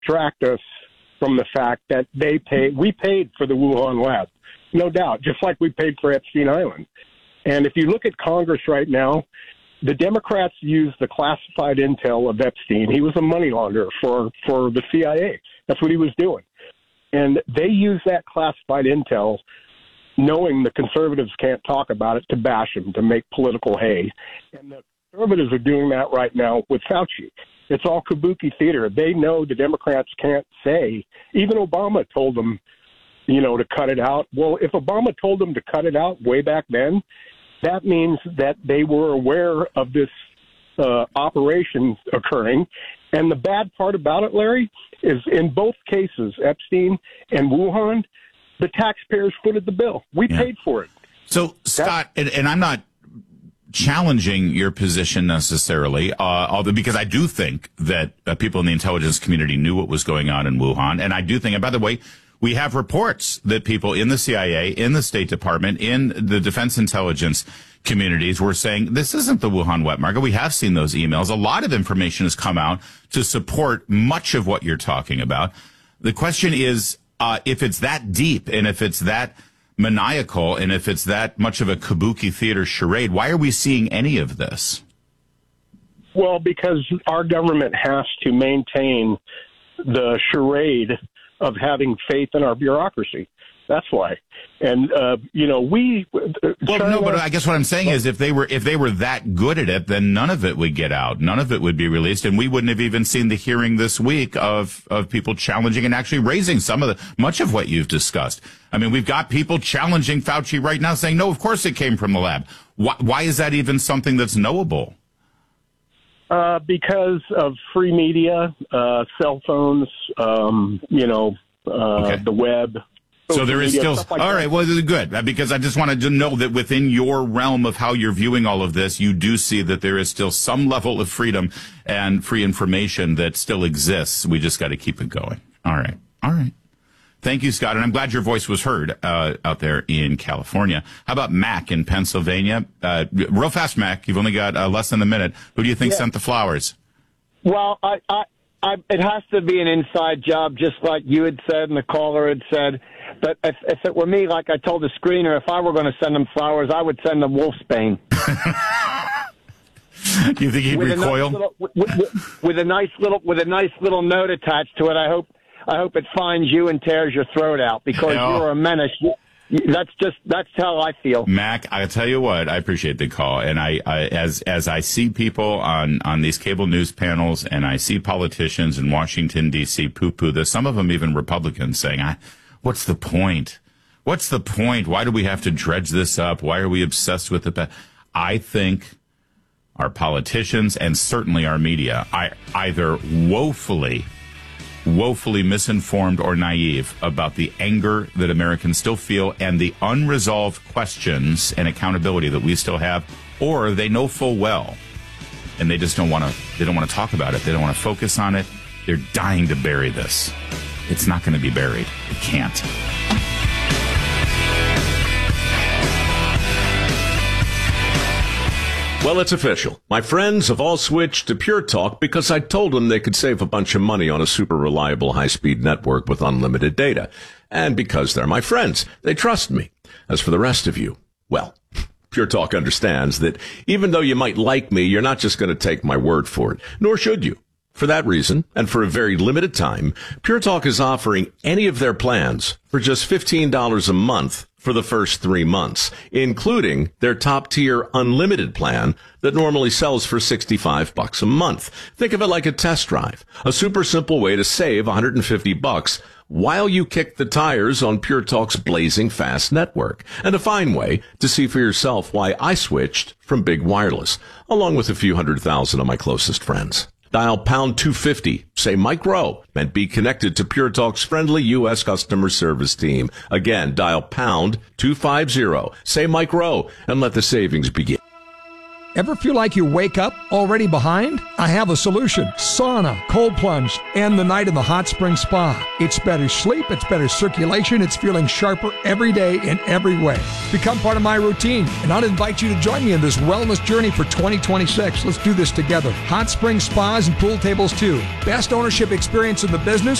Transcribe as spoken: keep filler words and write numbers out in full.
distract us from the fact that they paid, we paid for the Wuhan lab, no doubt, just like we paid for Epstein Island. And if you look at Congress right now, the Democrats use the classified intel of Epstein. He was a money launderer for, for the C I A. That's what he was doing. And they use that classified intel, knowing the conservatives can't talk about it, to bash him, to make political hay. And the conservatives are doing that right now with Fauci. It's all kabuki theater. They know the Democrats can't say. Even Obama told them, you know, to cut it out. Well, if Obama told them to cut it out way back then, that means that they were aware of this uh, operation occurring. And the bad part about it, Larry, is in both cases, Epstein and Wuhan, the taxpayers footed the bill. We yeah. paid for it. So, Scott, and, and I'm not challenging your position necessarily, uh, although because I do think that uh, people in the intelligence community knew what was going on in Wuhan. And I do think, and by the way, we have reports that people in the C I A, in the State Department, in the defense intelligence communities were saying, this isn't the Wuhan wet market. We have seen those emails. A lot of information has come out to support much of what you're talking about. The question is, uh, if it's that deep and if it's that maniacal and if it's that much of a kabuki theater charade, why are we seeing any of this? Well, because our government has to maintain the charade of having faith in our bureaucracy. That's why. And, uh, you know, we... Uh, well, China, no, but I guess what I'm saying is if they were if they were that good at it, then none of it would get out. None of it would be released. And we wouldn't have even seen the hearing this week of, of people challenging and actually raising some of the, much of what you've discussed. I mean, we've got people challenging Fauci right now saying, no, of course it came from the lab. Why, why is that even something that's knowable? Uh, because of free media, uh, cell phones, um, you know, uh, okay. the web. So there is media, still, like all that. right, well, good, because I just wanted to know that within your realm of how you're viewing all of this, you do see that there is still some level of freedom and free information that still exists. We just got to keep it going. All right. All right. Thank you, Scott. And I'm glad your voice was heard uh, out there in California. How about Mac in Pennsylvania? Uh, real fast, Mac. You've only got uh, less than a minute. Who do you think yeah. sent the flowers? Well, I, I, I, it has to be an inside job, just like you had said and the caller had said. But if, if it were me, like I told the screener, if I were going to send them flowers, I would send them Wolfsbane. Do you think he'd with recoil? A nice little, with, with, with a nice little, with a nice little note attached to it. I hope, I hope it finds you and tears your throat out because no. you're a menace. You, you, that's just, that's how I feel. Mac, I tell you what, I appreciate the call, and I, I as as I see people on on these cable news panels, and I see politicians in Washington D C poo-poo this. Some of them even Republicans saying, I. What's the point? What's the point? Why do we have to dredge this up? Why are we obsessed with it? I think our politicians and certainly our media are either woefully, woefully misinformed or naive about the anger that Americans still feel and the unresolved questions and accountability that we still have, or they know full well and they just don't want to, they don't want to talk about it. They don't want to focus on it. They're dying to bury this. It's not going to be buried. It can't. Well, it's official. My friends have all switched to Pure Talk because I told them they could save a bunch of money on a super reliable high-speed network with unlimited data. And because they're my friends, they trust me. As for the rest of you, well, Pure Talk understands that even though you might like me, you're not just going to take my word for it, nor should you. For that reason, and for a very limited time, Pure Talk is offering any of their plans for just fifteen dollars a month for the first three months, including their top-tier unlimited plan that normally sells for sixty-five bucks a month. Think of it like a test drive, a super simple way to save one hundred fifty bucks while you kick the tires on Pure Talk's blazing fast network, and a fine way to see for yourself why I switched from Big Wireless, along with a few hundred thousand of my closest friends. Dial pound two fifty, say Mike Rowe, and be connected to Pure Talk's friendly U S customer service team. Again, dial pound two fifty, say Mike Rowe, and let the savings begin. Ever feel like you wake up already behind? I have a solution. Sauna, cold plunge, and the night in the hot spring spa. It's better sleep, it's better circulation, it's feeling sharper every day in every way. Become part of my routine, and I'd invite you to join me in this wellness journey for twenty twenty-six. Let's do this together. Hot spring spas and pool tables too. Best ownership experience in the business.